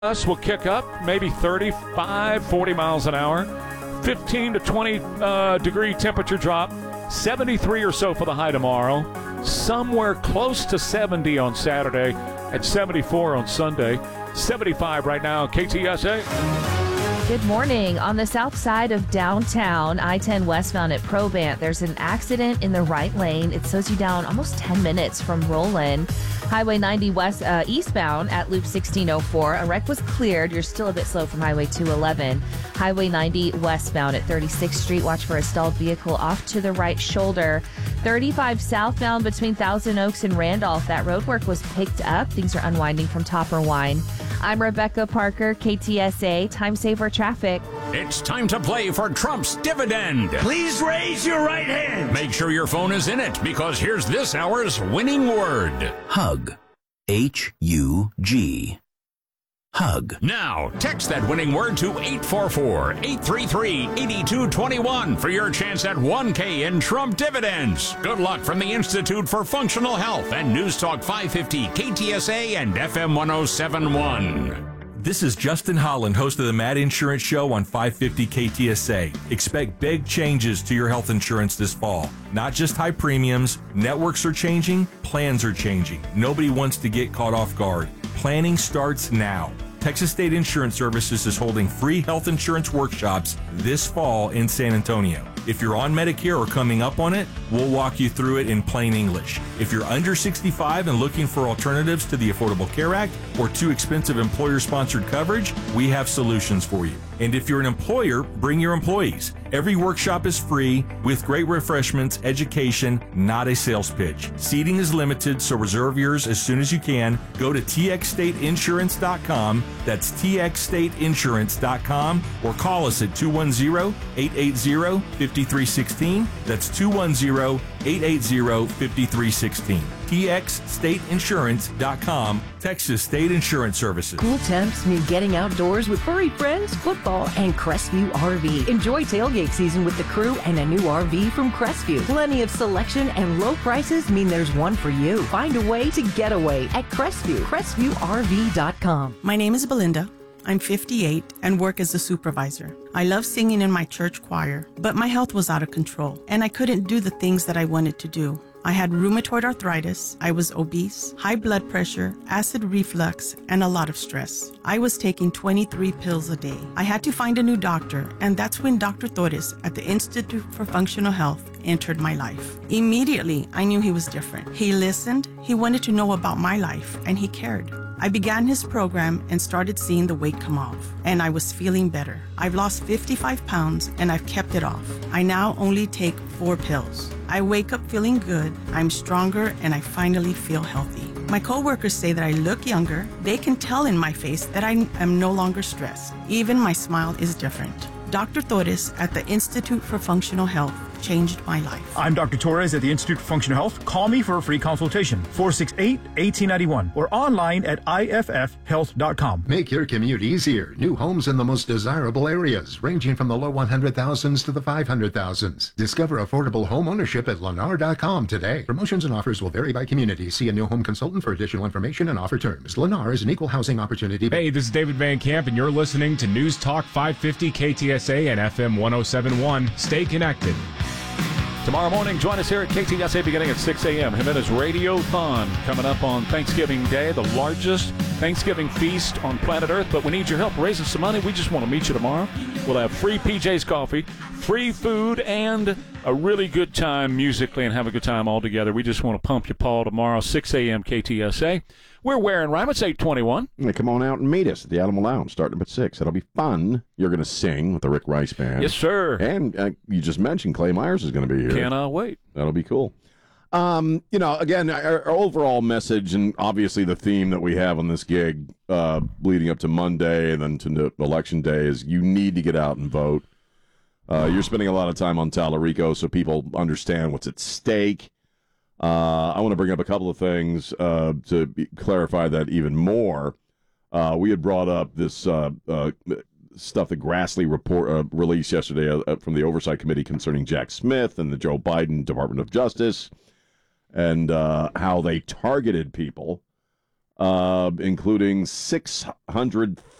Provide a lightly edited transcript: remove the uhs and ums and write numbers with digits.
Us will kick up maybe 35, 40 miles an hour. 15 to 20 degree temperature drop. 73 or so for the high tomorrow. Somewhere close to 70 on Saturday and 74 on Sunday. 75 right now, KTSA. Good morning. On the south side of downtown, I-10 westbound at Probant, there's an accident in the right lane. It slows you down almost 10 minutes from Roland. Highway 90 eastbound at Loop 1604. A wreck was cleared. You're still a bit slow from Highway 211. Highway 90 westbound at 36th Street. Watch for a stalled vehicle off to the right shoulder. 35 southbound between Thousand Oaks and Randolph. That road work was picked up. Things are unwinding from Topper Wine. I'm Rebecca Parker, KTSA, Time Saver Traffic. It's time to play for Trump's dividend. Please raise your right hand. Make sure your phone is in it, because here's this hour's winning word. Hug. H-U-G. Hug. Now, text that winning word to 844-833-8221 for your chance at $1K in Trump dividends. Good luck from the Institute for Functional Health and News Talk 550, KTSA and FM 1071. This is Justin Holland, host of the Mad Insurance Show on 550 KTSA. Expect big changes to your health insurance this fall. Not just high premiums, networks are changing, plans are changing. Nobody wants to get caught off guard. Planning starts now. Texas State Insurance Services is holding free health insurance workshops this fall in San Antonio. If you're on Medicare or coming up on it, we'll walk you through it in plain English. If you're under 65 and looking for alternatives to the Affordable Care Act or too expensive employer-sponsored coverage, we have solutions for you. And if you're an employer, bring your employees. Every workshop is free with great refreshments, education, not a sales pitch. Seating is limited, so reserve yours as soon as you can. Go to txstateinsurance.com. That's txstateinsurance.com, or call us at 210-880-5316. That's 210-880-5316. txstateinsurance.com. Texas State Insurance Services. Cool temps mean getting outdoors with furry friends, football, and Crestview RV. Enjoy tailgate season with the crew and a new RV from Crestview. Plenty of selection and low prices mean there's one for you. Find a way to get away at Crestview. CrestviewRV.com. My name is Belinda. I'm 58 and work as a supervisor. I love singing in my church choir, but my health was out of control and I couldn't do the things that I wanted to do. I had rheumatoid arthritis, I was obese, high blood pressure, acid reflux, and a lot of stress. I was taking 23 pills a day. I had to find a new doctor, and that's when Dr. Torres at the Institute for Functional Health entered my life. Immediately, I knew he was different. He listened, he wanted to know about my life, and he cared. I began his program and started seeing the weight come off, and I was feeling better. I've lost 55 pounds, and I've kept it off. I now only take 4 pills. I wake up feeling good, I'm stronger, and I finally feel healthy. My coworkers say that I look younger. They can tell in my face that I am no longer stressed. Even my smile is different. Dr. Torres at the Institute for Functional Health changed my life. I'm Dr. Torres at the Institute for Functional Health. Call me for a free consultation, 468-1891, or online at iffhealth.com. Make your commute easier. New homes in the most desirable areas, ranging from the low 100,000s to the 500,000s. Discover affordable home ownership at Lennar.com today. Promotions and offers will vary by community. See a new home consultant for additional information and offer terms. Lennar is an equal housing opportunity. Hey, this is David Van Camp, and you're listening to News Talk 550 KTSA and FM 1071. Stay connected. Tomorrow morning, join us here at KTSA beginning at 6 a.m. Jimenez Radiothon coming up on Thanksgiving Day, the largest Thanksgiving feast on planet Earth. But we need your help raising some money. We just want to meet you tomorrow. We'll have free PJ's coffee, free food, and a really good time musically, and have a good time all together. We just want to pump your paw tomorrow, 6 a.m. KTSA. We're wearing rhyme. It's 8:21. Yeah, come on out and meet us at the Animal Lounge, starting up at 6. It'll be fun. You're going to sing with the Rick Rice Band. Yes, sir. And you just mentioned Clay Myers is going to be here. Cannot wait. That'll be cool. Again, our overall message, and obviously the theme that we have on this gig leading up to Monday and then to Election Day, is you need to get out and vote. You're spending a lot of time on Tallarico, so people understand what's at stake. I want to bring up a couple of things to clarify that even more. We had brought up this stuff that Grassley released yesterday from the Oversight Committee concerning Jack Smith and the Joe Biden Department of Justice, and how they targeted people including 600,000